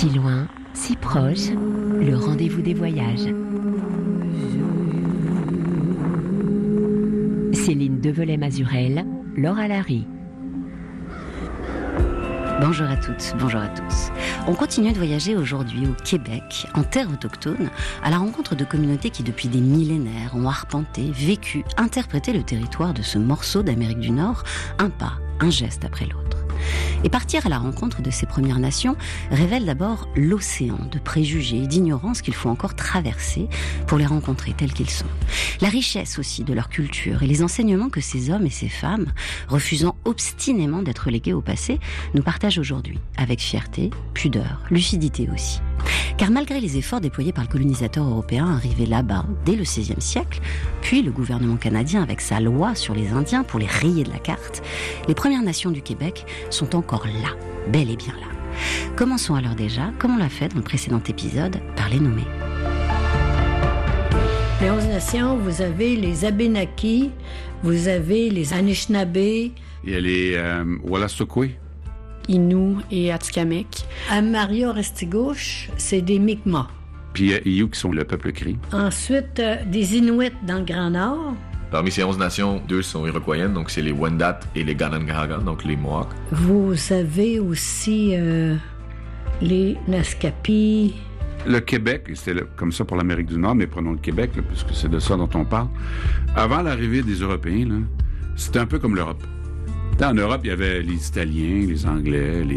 Si loin, si proche, le rendez-vous des voyages. Céline Develay-Mazurel, Laura Larry. Bonjour à toutes, bonjour à tous. On continue de voyager aujourd'hui au Québec, en terre autochtone, à la rencontre de communautés qui depuis des millénaires ont arpenté, vécu, interprété le territoire de ce morceau d'Amérique du Nord, un pas, un geste après l'autre. Et partir à la rencontre de ces Premières Nations révèle d'abord l'océan de préjugés et d'ignorance qu'il faut encore traverser pour les rencontrer tels qu'ils sont. La richesse aussi de leur culture et les enseignements que ces hommes et ces femmes, refusant obstinément d'être légués au passé, nous partagent aujourd'hui, avec fierté, pudeur, lucidité aussi. Car malgré les efforts déployés par le colonisateur européen arrivé là-bas dès le XVIe siècle, puis le gouvernement canadien avec sa loi sur les Indiens pour les rayer de la carte, les Premières Nations du Québec sont encore là, bel et bien là. Commençons alors déjà, comme on l'a fait dans le précédent épisode, par les nommer. Les 11 Nations, vous avez les Abénaquis, vous avez les Anishinaabe. Il y a les Wolastoqey. Innu et Atikamekw. À Maria-Restigouche, c'est des Mi'kmaq. Puis il y a Iyou qui sont le peuple cri. Ensuite, des Inuits dans le Grand Nord. Parmi ces 11 nations, 2 sont iroquoiennes, donc c'est les Wendat et les Ganangaraga, donc les Mohawks. Vous avez aussi les Naskapi. Le Québec, c'était comme ça pour l'Amérique du Nord, mais prenons le Québec, là, puisque c'est de ça dont on parle. Avant l'arrivée des Européens, là, c'était un peu comme l'Europe. En Europe, il y avait les Italiens, les Anglais,